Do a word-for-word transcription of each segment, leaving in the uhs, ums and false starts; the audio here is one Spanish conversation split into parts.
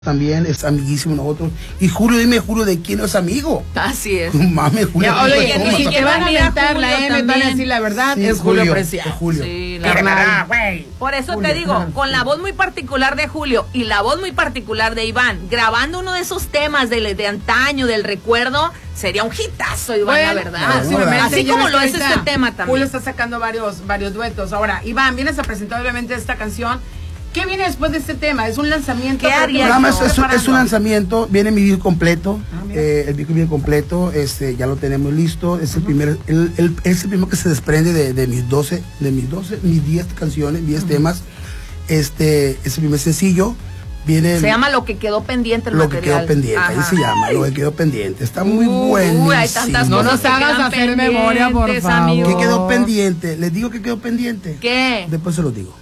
También es amiguísimo nosotros. Y Julio, dime, Julio, ¿de quién es amigo? Así es. No mames, Julio. Ya, oye, ¿cómo y si te van a inventar la M, también. van a decir la verdad, Sí, es Julio, Julio Preciado. es Julio. Sí, la Carnal. verdad. güey. Por eso Julio, te digo, carnal. con la voz muy particular de Julio y la voz muy particular de Iván, grabando uno de esos temas de, de antaño, del recuerdo, sería un hitazo, Iván, Bueno, la verdad. próximamente, Así ya como ves lo que es ahorita este tema también. Julio está sacando varios, varios duetos. Ahora, Iván, vienes a presentar obviamente esta canción. ¿Qué viene después de este tema? ¿Es un lanzamiento? ¿Qué harías? Nada más no, es, es un lanzamiento, viene mi disco completo, Ah, mira. eh, el disco viene completo, este, ya lo tenemos listo, es el primer, el, el- es el primero que se desprende de, de mis doce, de mis doce, mis diez canciones, diez temas, este, es el primer sencillo, viene Se llama Lo que quedó pendiente el Lo que material. quedó pendiente, ahí Ajá. se llama, Lo que quedó pendiente, está muy Uy, buenísimo. hay tantas No cosas nos que hagas quedan hacer memoria, por pendientes, favor. amigo. ¿Qué quedó pendiente? Les digo que quedó pendiente. ¿Qué? Después se los digo.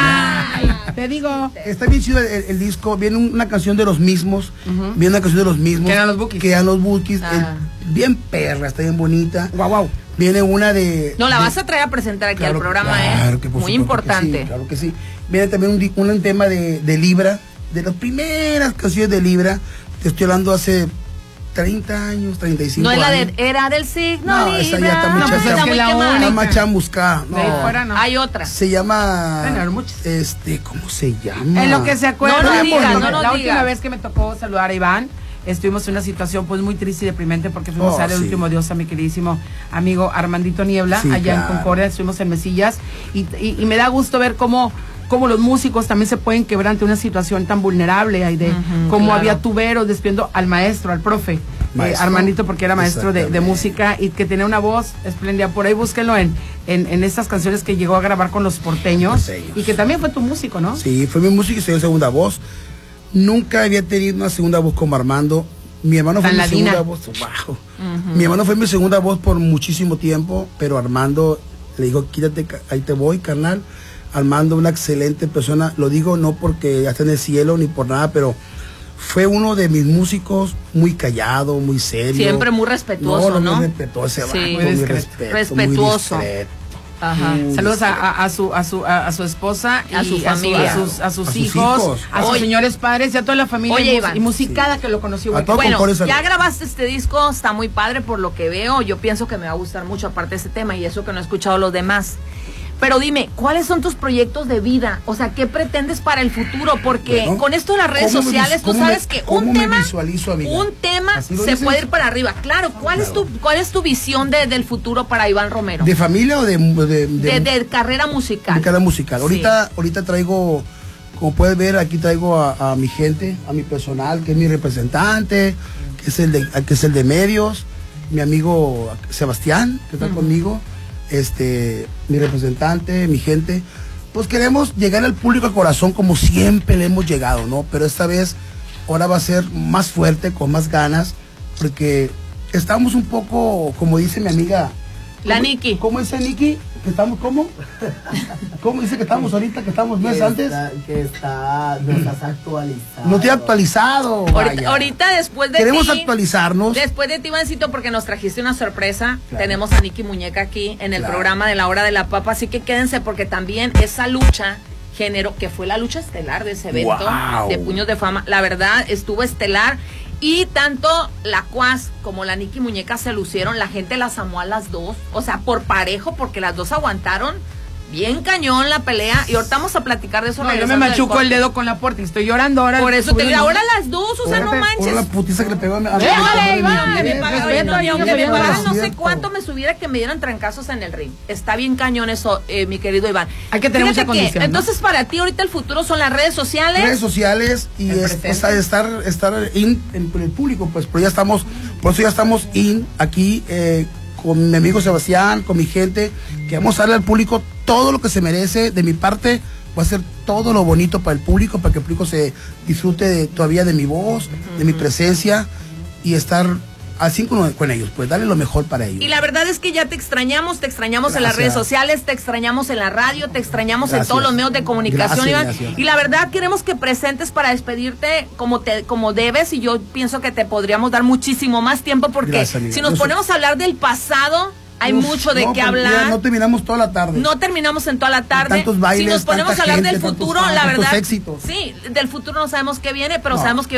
¡Ay! Te digo. Está bien chido el, el- el disco, viene un- una canción de los mismos, viene una canción de los mismos. Que eran los Bukis. Que eran los Bukis, Ah. el- bien perra, está bien bonita. Guau, guau. Viene una de... No, la de- vas a traer a presentar aquí claro, al programa, claro ¿eh? que por Muy supuesto importante. que sí, claro que sí. Viene también un, di- un tema de, de Libra, de las primeras canciones de Libra. Te estoy hablando hace treinta años, treinta y cinco No es la años. de Era del signo No, Libra. esa ya está muy No, pues chafa. está muy Es que la quemada. única- Está más chamuscada. No. De ahí fuera no. Hay otra. Se llama... Bueno, hay muchas. Este, ¿cómo se llama? En lo que se acuerda. No nos digas, la no nos la digas. última vez que me tocó saludar a Iván, estuvimos en una situación pues muy triste y deprimente porque fuimos Oh, a dar el sí. último adiós a mi queridísimo amigo Armandito Niebla, Sí, allá en claro. Concordia, estuvimos en Mesillas y, y, y me da gusto ver cómo, cómo los músicos también se pueden quebrar ante una situación tan vulnerable, ahí de Ujú, cómo claro. había tuberos despidiendo al maestro, al profe, eh, Maestro. Armandito, porque era maestro de, de Exactamente. música y que tenía una voz espléndida. Por ahí búsquenlo en, en, en estas canciones que llegó a grabar con los porteños, Porteños. y que también fue tu músico, ¿no? Sí, fue mi música y soy segunda voz. Nunca había tenido una segunda voz como Armando. Mi hermano fue Tan mi ladina. segunda voz. Wow. Mi hermano fue mi segunda voz por muchísimo tiempo, pero Armando le dijo, quítate, ca- ahí te voy, carnal. Armando, una excelente persona. Lo digo no porque ya está en el cielo ni por nada, pero fue uno de mis músicos muy callado, muy serio. Siempre muy respetuoso, no, ¿no? Muy respetuoso, ese Sí. vato, Muy muy discreto. respeto, Respetuoso. muy discreto. Ajá. Muy Saludos a, discreto. a, a su a su a, a su esposa A y su familia. a, sus, a sus A sus hijos, hijos. a sus Oye. señores padres y a toda la familia Oye, y, mus- Iván. y musicada que lo conoció. A todo Bueno, Concordia, salud. ya grabaste este disco, está muy padre por lo que veo. Yo pienso que me va a gustar mucho, aparte de ese tema, y eso que no he escuchado los demás. Pero dime, ¿cuáles son tus proyectos de vida? O sea, ¿qué pretendes para el futuro? Porque Bueno, con esto de las redes ¿cómo me sociales, vis- tú cómo sabes me- que cómo un me tema, visualizo, amiga? un tema ¿Así lo se dices? puede ir para arriba. Claro, ¿cuál es tu cuál es tu visión de- del futuro para Iván Romero? ¿De familia o de, de, De, de carrera musical. de cada musical? Sí. Ahorita, ahorita traigo, como puedes ver, aquí traigo a, a mi gente, a mi personal, que es mi representante, que es el de, que es el de medios, mi amigo Sebastián, que está conmigo, este, mi representante, mi gente. Pues queremos llegar al público al corazón como siempre le hemos llegado, ¿no? Pero esta vez, ahora va a ser más fuerte, con más ganas, porque estamos un poco, como dice mi amiga. La ¿cómo- Nikki. ¿Cómo dice Nikki? ¿Que estamos cómo? ¿Cómo dice que estamos ahorita, que estamos meses que antes? está, que está, no estás actualizado. No estoy actualizado. Ahorita, vaya. ahorita después de Queremos ti, actualizarnos. Después de ti, Ivancito, porque nos trajiste una sorpresa. Claro. Tenemos a Nicky Muñeca aquí en el Claro. programa de la Hora de la Papa, así que quédense porque también esa lucha género, que fue la lucha estelar de ese evento Wow. de Puños de Fama, la verdad estuvo estelar y tanto la Cuas como la Nicky Muñeca se lucieron, la gente las amó a las dos, o sea, por parejo, porque las dos aguantaron bien cañón la pelea y ahorita vamos a platicar de eso. No, yo me regresando del machuco corte. el dedo con la puerta y estoy llorando ahora. Por eso te digo, Subiendo. ahora las dos, o sea, no Ahora- manches. ahora la putiza que le pegó a mi a mi- Déjale, a mi- Iván, a mi- que Me paga- respeto oye, a no, niños, ni aunque me señora. pagaran no sé Cierto. cuánto me subiera que me dieran trancazos en el ring. Está bien cañón eso, eh, mi querido Iván. Hay que tener Fíjate mucha condición, ¿no? Entonces, para ti ahorita el futuro son las redes sociales. redes sociales y El es, presente. es- estar estar in en el público, pues, pero ya estamos, por eso ya estamos in aquí eh, con mi amigo Sebastián, con mi gente, que vamos a darle al público todo lo que se merece. De mi parte voy a hacer todo lo bonito para el público, para que el público se disfrute de- todavía de mi voz, de mi presencia y estar así con, con ellos, pues darle lo mejor para ellos. Y la verdad es que ya te extrañamos, te extrañamos en las Gracias. redes sociales, te extrañamos en la radio, te extrañamos en Gracias. todos los medios de comunicación, Gracias, Iván. gracias. Y la verdad queremos que presentes para despedirte como te como debes y yo pienso que te podríamos dar muchísimo más tiempo porque Gracias, amiga. si nos Yo soy- ponemos a hablar del pasado, Hay Uf, mucho de no, qué pues, mira, hablar. no terminamos toda la tarde. No terminamos en toda la tarde. Tantos bailes, si nos ponemos tanta a hablar gente, del tantos futuro, fans, la tantos verdad. éxitos. Sí, del futuro no sabemos qué viene, pero No. sabemos que